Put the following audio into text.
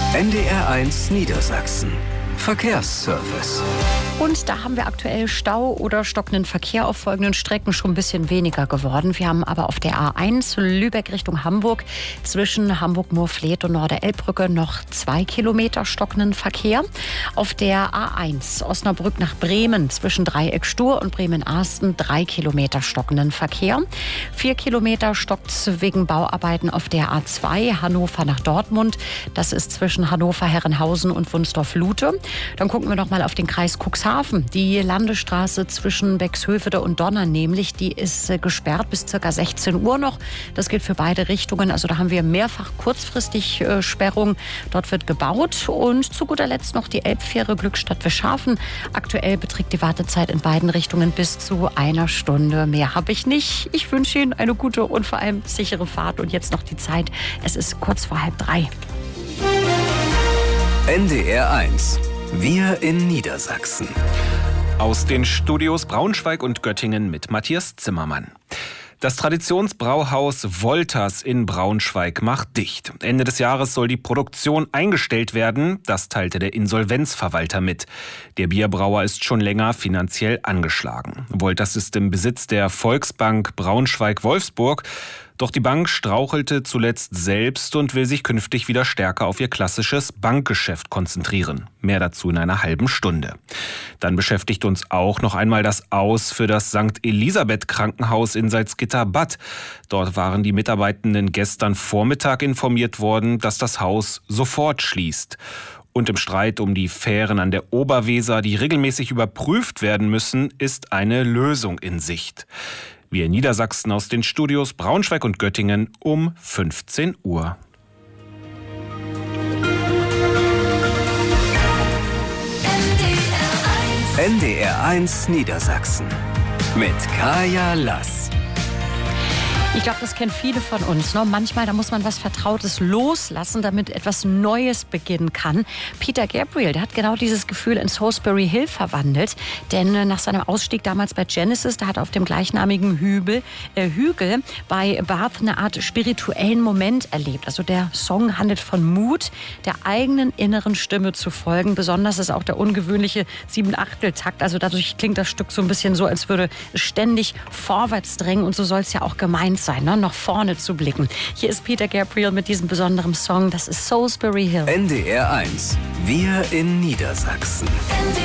NDR1 Niedersachsen. Verkehrsservice. Und da haben wir aktuell Stau oder stockenden Verkehr auf folgenden Strecken, schon ein bisschen weniger geworden. Wir haben aber auf der A1 Lübeck Richtung Hamburg zwischen Hamburg-Moorfleet und Norderelbbrücke noch 2 Kilometer stockenden Verkehr. Auf der A1 Osnabrück nach Bremen zwischen Dreieck-Stur und Bremen-Arsten 3 Kilometer stockenden Verkehr. 4 Kilometer stockt wegen Bauarbeiten auf der A2 Hannover nach Dortmund. Das ist zwischen Hannover-Herrenhausen und Wunsdorf-Lute. Dann gucken wir noch mal auf den Kreis Cuxhaven. Die Landesstraße zwischen Bexhövede und Donnern nämlich, die ist gesperrt bis ca. 16 Uhr noch. Das gilt für beide Richtungen. Also da haben wir mehrfach kurzfristig Sperrung. Dort wird gebaut. Und zu guter Letzt noch die Elbfähre Glückstadt-Wischhafen. Aktuell beträgt die Wartezeit in beiden Richtungen bis zu 1 Stunde. Mehr habe ich nicht. Ich wünsche Ihnen eine gute und vor allem sichere Fahrt. Und jetzt noch die Zeit. Es ist kurz vor 2:30. NDR1. Wir in Niedersachsen. Aus den Studios Braunschweig und Göttingen mit Matthias Zimmermann. Das Traditionsbrauhaus Wolters in Braunschweig macht dicht. Ende des Jahres soll die Produktion eingestellt werden. Das teilte der Insolvenzverwalter mit. Der Bierbrauer ist schon länger finanziell angeschlagen. Wolters ist im Besitz der Volksbank Braunschweig-Wolfsburg. Doch die Bank strauchelte zuletzt selbst und will sich künftig wieder stärker auf ihr klassisches Bankgeschäft konzentrieren. Mehr dazu in einer halben Stunde. Dann beschäftigt uns auch noch einmal das Aus für das St. Elisabeth Krankenhaus in Salzgitter-Bad. Dort waren die Mitarbeitenden gestern Vormittag informiert worden, dass das Haus sofort schließt. Und im Streit um die Fähren an der Oberweser, die regelmäßig überprüft werden müssen, ist eine Lösung in Sicht. Wir in Niedersachsen aus den Studios Braunschweig und Göttingen um 15 Uhr. NDR1 Niedersachsen mit Kaya Lass. Ich glaube, das kennen viele von uns. Ne? Manchmal, da muss man was Vertrautes loslassen, damit etwas Neues beginnen kann. Peter Gabriel, der hat genau dieses Gefühl in Salisbury Hill verwandelt. Denn nach seinem Ausstieg damals bei Genesis, da hat er auf dem gleichnamigen Hügel bei Bath eine Art spirituellen Moment erlebt. Also der Song handelt von Mut, der eigenen inneren Stimme zu folgen. Besonders ist auch der ungewöhnliche 7/8-Takt. Also dadurch klingt das Stück so ein bisschen so, als würde es ständig vorwärts drängen. Und so soll es ja auch gemeint sein, ne? Nach vorne zu blicken. Hier ist Peter Gabriel mit diesem besonderen Song. Das ist Salisbury Hill. NDR1. Wir in Niedersachsen.